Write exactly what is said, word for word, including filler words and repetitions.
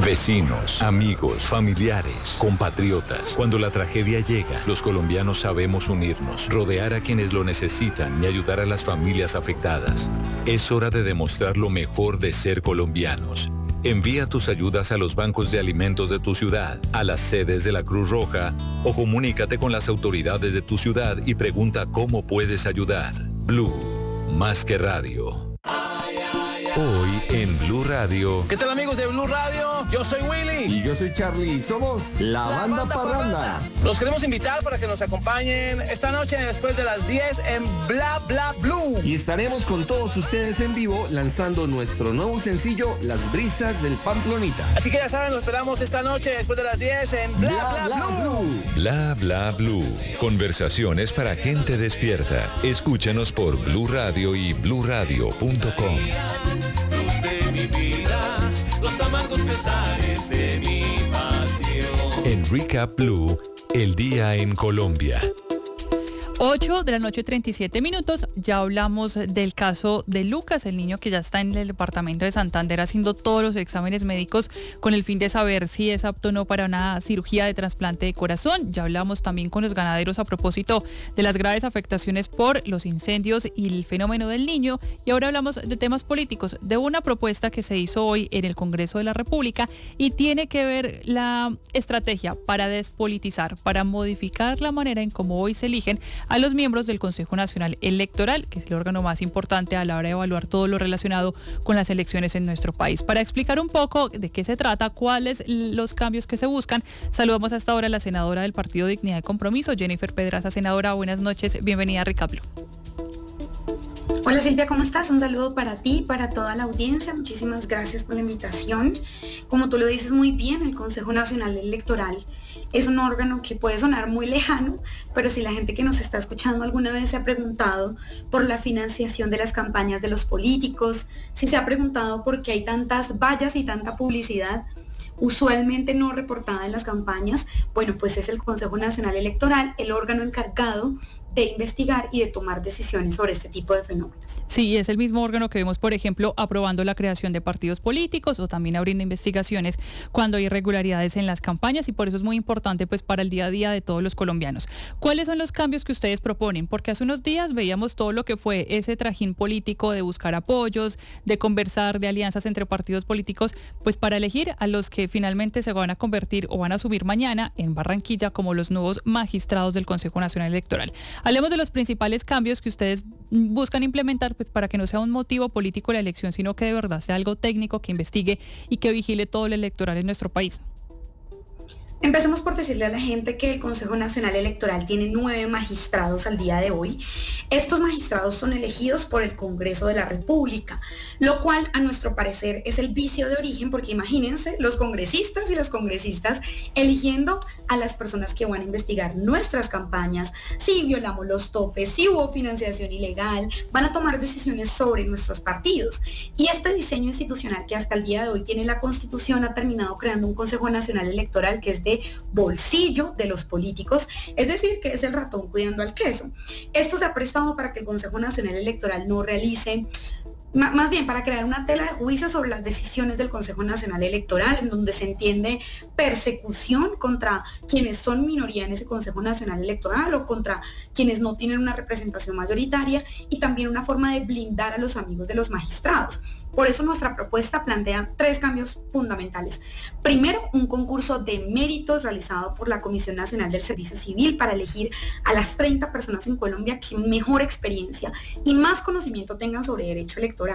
Vecinos, amigos, familiares, compatriotas. Cuando la tragedia llega, los colombianos sabemos unirnos, rodear a quienes lo necesitan y ayudar a las familias afectadas. Es hora de demostrar lo mejor de ser colombianos. Envía tus ayudas a los bancos de alimentos de tu ciudad, a las sedes de la Cruz Roja o comunícate con las autoridades de tu ciudad y pregunta cómo puedes ayudar. Blue, más que radio. Hoy en Blue Radio. ¿Qué tal, amigos de Blue Radio? Yo soy Willy. Y yo soy Charlie. Somos la, la banda, banda Parranda. Parranda. Los queremos invitar para que nos acompañen esta noche después de las diez en Bla Bla Blue. Y estaremos con todos ustedes en vivo lanzando nuestro nuevo sencillo, Las Brisas del Pamplonita. Así que ya saben, los esperamos esta noche después de las diez en Bla Bla, Bla, Bla Blue. Blue. Bla Bla Blue. Conversaciones para gente despierta. Escúchanos por Blue Radio y blue radio punto com. De mi vida, los amargos pesares de mi pasión. En Recap Blue, el día en Colombia. ocho de la noche, treinta y siete minutos. Ya hablamos del caso de Lucas, el niño que ya está en el departamento de Santander haciendo todos los exámenes médicos con el fin de saber si es apto o no para una cirugía de trasplante de corazón. Ya hablamos también con los ganaderos a propósito de las graves afectaciones por los incendios y el fenómeno del niño. Y ahora hablamos de temas políticos, de una propuesta que se hizo hoy en el Congreso de la República y tiene que ver la estrategia para despolitizar, para modificar la manera en cómo hoy se eligen a los miembros del Consejo Nacional Electoral, que es el órgano más importante a la hora de evaluar todo lo relacionado con las elecciones en nuestro país. Para explicar un poco de qué se trata, cuáles los cambios que se buscan, saludamos hasta ahora a la senadora del Partido Dignidad y Compromiso, Jennifer Pedraza. Senadora, buenas noches, bienvenida a Recap Blue. Hola Silvia, ¿cómo estás? Un saludo para ti, para toda la audiencia. Muchísimas gracias por la invitación. Como tú lo dices muy bien, el Consejo Nacional Electoral es un órgano que puede sonar muy lejano, pero si la gente que nos está escuchando alguna vez se ha preguntado por la financiación de las campañas de los políticos, si se ha preguntado por qué hay tantas vallas y tanta publicidad usualmente no reportada en las campañas, bueno, pues es el Consejo Nacional Electoral el órgano encargado de investigar y de tomar decisiones sobre este tipo de fenómenos. Sí, es el mismo órgano que vemos, por ejemplo, aprobando la creación de partidos políticos o también abriendo investigaciones cuando hay irregularidades en las campañas, y por eso es muy importante pues para el día a día de todos los colombianos. ¿Cuáles son los cambios que ustedes proponen? Porque hace unos días veíamos todo lo que fue ese trajín político de buscar apoyos, de conversar, de alianzas entre partidos políticos, pues para elegir a los que finalmente se van a convertir o van a subir mañana en Barranquilla como los nuevos magistrados del Consejo Nacional Electoral. Hablemos de los principales cambios que ustedes buscan implementar pues, para que no sea un motivo político la elección, sino que de verdad sea algo técnico que investigue y que vigile todo el electoral en nuestro país. Empecemos por decirle a la gente que el Consejo Nacional Electoral tiene nueve magistrados al día de hoy. Estos magistrados son elegidos por el Congreso de la República, lo cual a nuestro parecer es el vicio de origen, porque imagínense los congresistas y las congresistas eligiendo a las personas que van a investigar nuestras campañas, si violamos los topes, si hubo financiación ilegal, van a tomar decisiones sobre nuestros partidos. Y este diseño institucional que hasta el día de hoy tiene la Constitución ha terminado creando un Consejo Nacional Electoral que es de bolsillo de los políticos, es decir, que es el ratón cuidando al queso. Esto se ha prestado para que el Consejo Nacional Electoral no realice, más bien para crear una tela de juicio sobre las decisiones del Consejo Nacional Electoral, en donde se entiende persecución contra quienes son minoría en ese Consejo Nacional Electoral o contra quienes no tienen una representación mayoritaria, y también una forma de blindar a los amigos de los magistrados. Por eso nuestra propuesta plantea tres cambios fundamentales. Primero, un concurso de méritos realizado por la Comisión Nacional del Servicio Civil para elegir a las treinta personas en Colombia que mejor experiencia y más conocimiento tengan sobre derecho electoral.